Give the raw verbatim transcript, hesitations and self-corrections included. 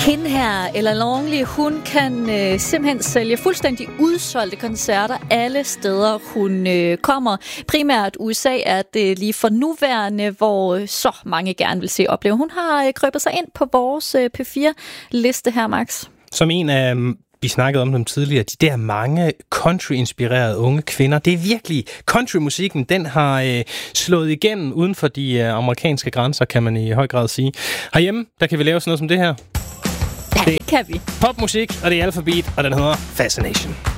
Hende her, Ella Longley, hun kan øh, simpelthen sælge fuldstændig udsolgte koncerter alle steder, hun øh, kommer. Primært U S A er det lige for nuværende, hvor øh, så mange gerne vil se opleve. Hun har øh, krøbet sig ind på vores øh, P fire-liste her, Max. Som en af, vi snakkede om dem tidligere, de der mange country-inspirerede unge kvinder. Det er virkelig, countrymusikken, den har øh, slået igennem uden for de øh, amerikanske grænser, kan man i høj grad sige. Herhjemme, der kan vi lave sådan noget som det her. Ja, det kan vi. Popmusik, og det er Alphabeat, og den hedder Fascination.